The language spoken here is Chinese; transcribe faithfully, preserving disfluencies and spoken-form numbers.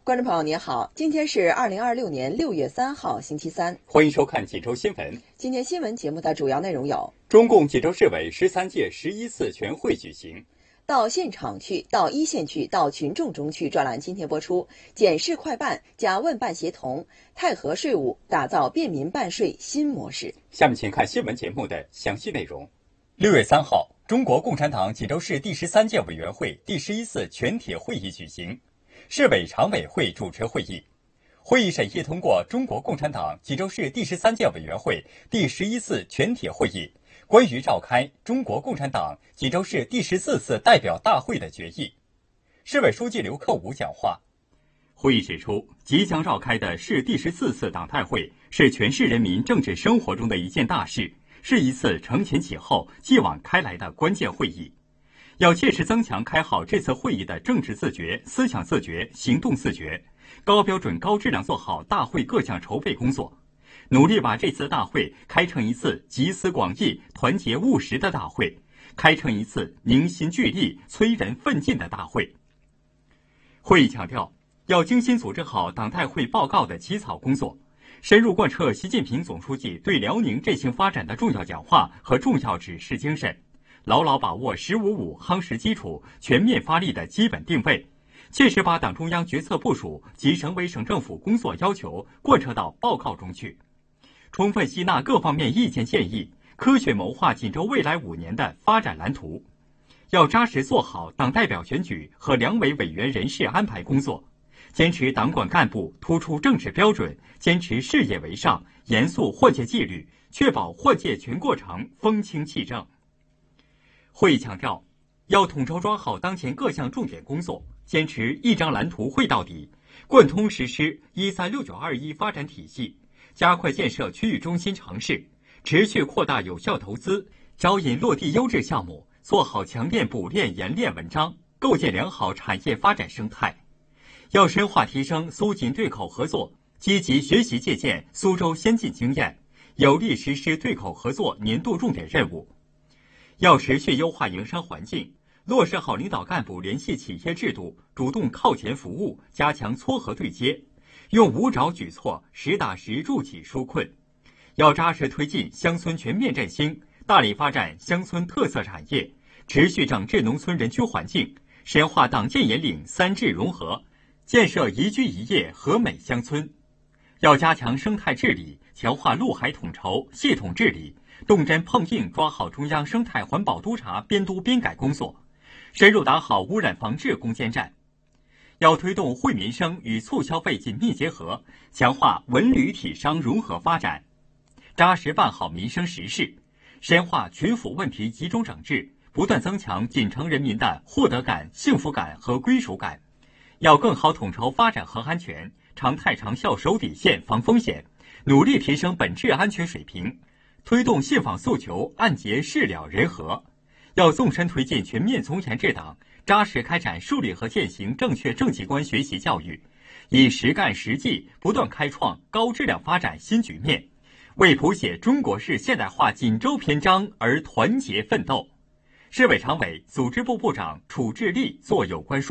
观众朋友您好，今天是二零二六年六月三号星期三， 欢迎收看济州新闻。 今天新闻节目的主要内容有： 中共济州市委十三届十一次全会举行。 到现场去，到一线去，到群众中去专栏今天播出，检视快办加问办协同，太和税务打造便民办税新模式。 下面请看新闻节目的详细内容。六月三号，中国共产党济州市第十三届委员会第十一次全体会议举行，市委常委会主持会议。会议审议通过中国共产党济州市第十三届委员会第十一次全体会议关于召开中国共产党济州市第十四次代表大会的决议。市委书记刘克武讲话。会议指出，即将召开的市第十四次党代会是全市人民政治生活中的一件大事，是一次承前启后、继往开来的关键会议。要切实增强开好这次会议的政治自觉、思想自觉、行动自觉，高标准、高质量做好大会各项筹备工作，努力把这次大会开成一次集思广益、团结务实的大会，开成一次凝心聚力、催人奋进的大会。会议强调，要精心组织好党代会报告的起草工作，深入贯彻习近平总书记对辽宁振兴发展的重要讲话和重要指示精神，牢牢把握“十五五”夯实基础、全面发力的基本定位，切实把党中央决策部署及省委省政府工作要求贯彻到报告中去，充分吸纳各方面意见建议，科学谋划锦州未来五年的发展蓝图。要扎实做好党代表选举和两委委员人事安排工作，坚持党管干部突出政治标准，坚持事业为上，严肃换届纪律，确保换届全过程风清气正。会议强调，要统筹抓好当前各项重点工作，坚持一张蓝图绘到底，贯通实施“一三六九二一”发展体系，加快建设区域中心城市，持续扩大有效投资，招引落地优质项目，做好强链补链冶炼文章，构建良好产业发展生态。要深化提升苏锦对口合作，积极学习借鉴苏州先进经验，有力实施对口合作年度重点任务。要持续优化营商环境，落实好领导干部联系企业制度，主动靠前服务，加强撮合对接，用五爪举措，实打实助企纾困。要扎实推进乡村全面振兴，大力发展乡村特色产业，持续整治农村人居环境，深化党建引领三治融合，建设宜居宜业和美乡村。要加强生态治理，强化陆海统筹系统治理，动真碰硬抓好中央生态环保督察编督编改工作，深入打好污染防治攻坚战。要推动惠民生与促消费紧密结合，强化文旅体商融合发展，扎实办好民生实事，深化群抚问题集中整治，不断增强锦城人民的获得感、幸福感和归属感。要更好统筹发展和安全，常态长效守底线防风险，努力提升本质安全水平，推动信访诉求按揭事了人和。要纵深推进全面从严治党，扎实开展树立和践行正确政绩观学习教育，以实干实际不断开创高质量发展新局面，为谱写中国式现代化锦州篇章而团结奋斗。市委常委、组织部部长楚志立作有关说